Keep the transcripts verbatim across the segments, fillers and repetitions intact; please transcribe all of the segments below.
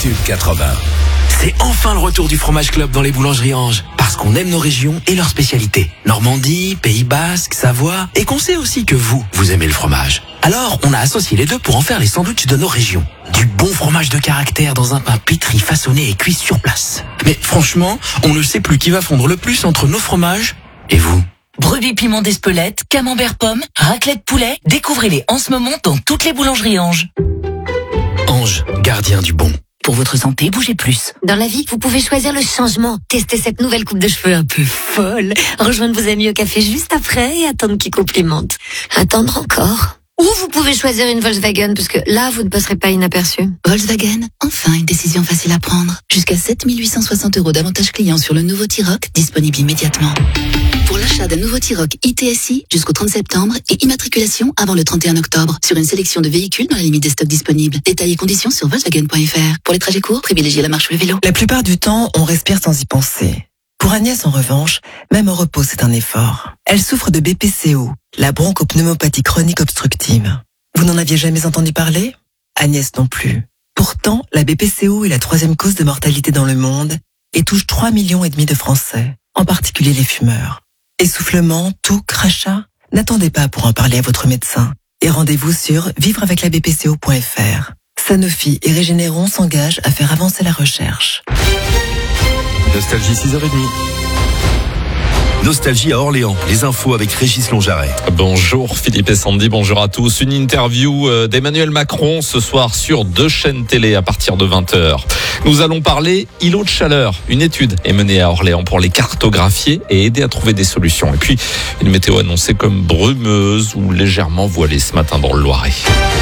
Tube quatre-vingts. C'est enfin le retour du Fromage Club dans les boulangeries Ange. Parce qu'on aime nos régions et leurs spécialités. Normandie, Pays Basque, Savoie. Et qu'on sait aussi que vous, vous aimez le fromage. Alors, on a associé les deux pour en faire les sandwichs de nos régions. Du bon fromage de caractère dans un pain pétri, façonné et cuit sur place. Mais franchement, on ne sait plus qui va fondre le plus entre nos fromages et vous. Brebis piment d'Espelette, camembert pomme, raclette poulet. Découvrez-les en ce moment dans toutes les boulangeries Ange. Ange, gardien du bon. Pour votre santé, bougez plus. Dans la vie, vous pouvez choisir le changement. Testez cette nouvelle coupe de cheveux un peu folle. Rejoindre vos amis au café juste après et attendre qu'ils complimentent. Attendre encore. Ou vous pouvez choisir une Volkswagen, parce que là, vous ne passerez pas inaperçu. Volkswagen, enfin une décision facile à prendre. Jusqu'à sept mille huit cent soixante euros d'avantage client sur le nouveau T-Roc, disponible immédiatement. Pour l'achat d'un nouveau T-Roc I T S I jusqu'au trente septembre et immatriculation avant le trente et un octobre sur une sélection de véhicules dans la limite des stocks disponibles. Détails et conditions sur Volkswagen point F R. Pour les trajets courts, privilégiez la marche ou le vélo. La plupart du temps, on respire sans y penser. Pour Agnès, en revanche, même au repos, c'est un effort. Elle souffre de B P C O, la bronchopneumopathie chronique obstructive. Vous n'en aviez jamais entendu parler ? Agnès non plus. Pourtant, la B P C O est la troisième cause de mortalité dans le monde et touche trois millions et demi de Français, en particulier les fumeurs. Essoufflement, toux, crachat ? N'attendez pas pour en parler à votre médecin et rendez-vous sur vivre avec la b p c o point f r. Sanofi et Régénéron s'engagent à faire avancer la recherche. Nostalgie six heures trente. Nostalgie à Orléans. Les infos avec Régis Lonjaret. Bonjour Philippe et Sandy, bonjour à tous. Une interview d'Emmanuel Macron ce soir sur deux chaînes télé à partir de vingt heures. Nous allons parler îlots de chaleur. Une étude est menée à Orléans pour les cartographier et aider à trouver des solutions. Et puis une météo annoncée comme brumeuse ou légèrement voilée ce matin dans le Loiret.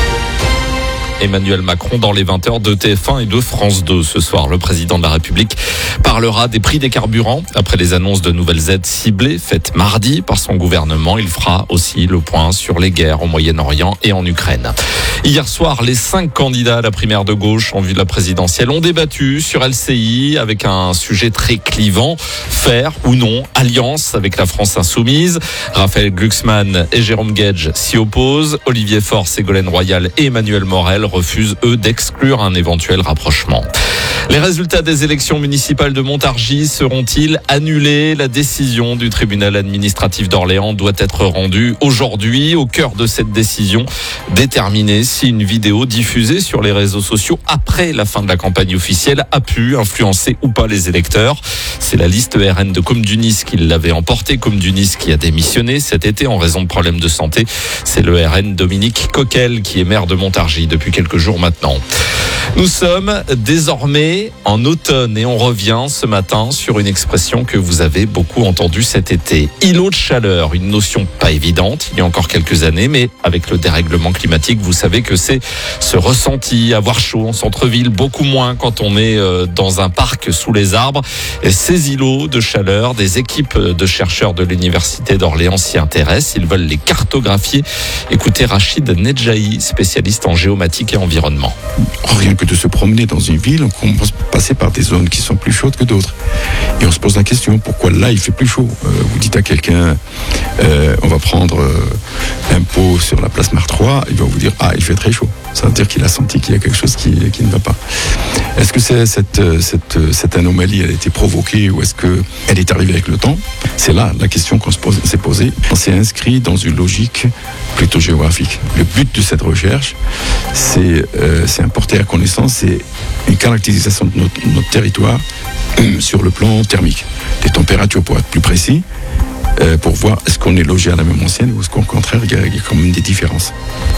Emmanuel Macron dans les vingt heures de T F un et de France deux ce soir. Le président de la République parlera des prix des carburants. Après les annonces de nouvelles aides ciblées faites mardi par son gouvernement, il fera aussi le point sur les guerres au Moyen-Orient et en Ukraine. Hier soir, les cinq candidats à la primaire de gauche en vue de la présidentielle ont débattu sur L C I avec un sujet très clivant. Faire ou non alliance avec la France insoumise. Raphaël Glucksmann et Jérôme Guedj s'y opposent. Olivier Faure, Ségolène Royal et Emmanuel Morel refusent, eux, d'exclure un éventuel rapprochement. Les résultats des élections municipales de Montargis seront-ils annulés ? La décision du tribunal administratif d'Orléans doit être rendue aujourd'hui. Au cœur de cette décision, déterminer si une vidéo diffusée sur les réseaux sociaux après la fin de la campagne officielle a pu influencer ou pas les électeurs. C'est la liste R N de Comdunis qui l'avait emporté. Comdunis qui a démissionné cet été en raison de problèmes de santé. C'est le R N Dominique Coquel qui est maire de Montargis depuis quelques jours maintenant. Nous sommes désormais en automne et on revient ce matin sur une expression que vous avez beaucoup entendue cet été. Îlot de chaleur, une notion pas évidente il y a encore quelques années, mais avec le dérèglement climatique, vous savez que c'est ce ressenti, avoir chaud en centre-ville, beaucoup moins quand on est dans un parc sous les arbres. Et ces îlots de chaleur, des équipes de chercheurs de l'Université d'Orléans s'y intéressent. Ils veulent les cartographier. Écoutez Rachid Nedjaï, spécialiste en géomatique et environnement. Rien que de se promener dans une ville, on commence à passer par des zones qui sont plus chaudes que d'autres. Et on se pose la question, pourquoi là il fait plus chaud ? euh, Vous dites à quelqu'un, euh, on va prendre euh, un pot sur la place Martroi, il va vous dire, ah il fait très chaud. Ça veut dire qu'il a senti qu'il y a quelque chose qui, qui ne va pas. Est-ce que c'est cette, cette, cette anomalie, elle a été provoquée ou est-ce qu'elle est arrivée avec le temps ? C'est là la question qu'on se pose, s'est posée. On s'est inscrit dans une logique plutôt géographique. Le but de cette recherche, c'est, euh, c'est importer à connaissance, c'est une caractérisation de notre, notre territoire euh, sur le plan thermique. Les températures, pour être plus précis, euh, pour voir est-ce qu'on est logé à la même ancienne ou est-ce qu'au contraire, il y a, il y a quand même des différences.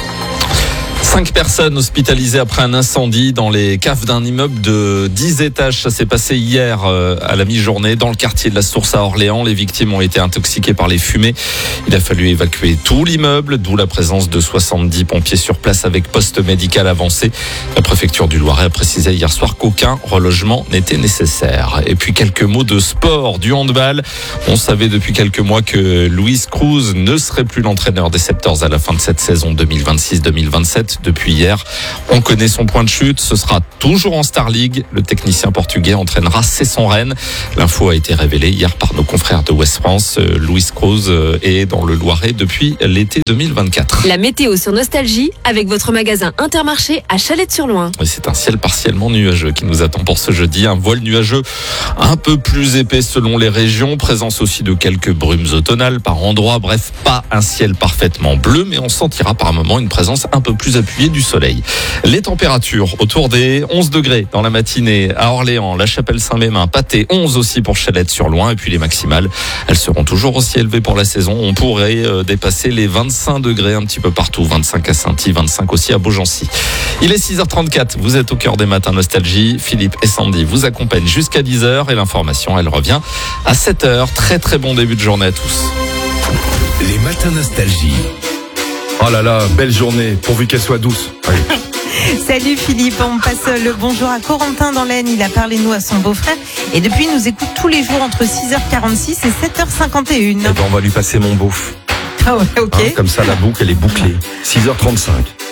Cinq personnes hospitalisées après un incendie dans les caves d'un immeuble de dix étages. Ça s'est passé hier à la mi-journée dans le quartier de la Source à Orléans. Les victimes ont été intoxiquées par les fumées. Il a fallu évacuer tout l'immeuble, d'où la présence de soixante-dix pompiers sur place avec poste médical avancé. La préfecture du Loiret a précisé hier soir qu'aucun relogement n'était nécessaire. Et puis quelques mots de sport, du handball. On savait depuis quelques mois que Luis Cruz ne serait plus l'entraîneur des Septors à la fin de cette saison deux mille vingt-six deux mille vingt-sept. tête depuis hier. On connaît son point de chute, ce sera toujours en Star League. Le technicien portugais entraînera Cesson Rennes. L'info a été révélée hier par nos confrères de Ouest France. Louis Cruz est dans le Loiret depuis l'été deux mille vingt-quatre. La météo sur Nostalgie avec votre magasin Intermarché à Chalette-sur-Loing. C'est un ciel partiellement nuageux qui nous attend pour ce jeudi. Un voile nuageux un peu plus épais selon les régions. Présence aussi de quelques brumes automnales par endroits. Bref, pas un ciel parfaitement bleu, mais on sentira par moments une présence un peu plus appuyée du soleil. Les températures autour des onze degrés dans la matinée à Orléans, La Chapelle-Saint-Mémin, Pâté, onze aussi pour Chalette-sur-Loing. Et puis les maximales, elles seront toujours aussi élevées pour la saison. On pourrait euh, dépasser les vingt-cinq degrés un petit peu partout. vingt-cinq à Sainty, vingt-cinq aussi à Beaugency. Il est six heures trente-quatre, vous êtes au cœur des matins Nostalgie. Philippe et Sandy vous accompagnent jusqu'à dix heures et l'information, elle revient à sept heures. Très très bon début de journée à tous. Les matins Nostalgie. Oh là là, belle journée, pourvu qu'elle soit douce. Allez. Salut Philippe, on passe le bonjour à Corentin dans l'Aisne. Il a parlé nous à son beau-frère et depuis il nous écoute tous les jours entre six heures quarante-six et sept heures cinquante et une. Eh ben, on va lui passer mon beauf. Ah ouais, ok. Hein, comme ça la boucle elle est bouclée. six heures trente-cinq.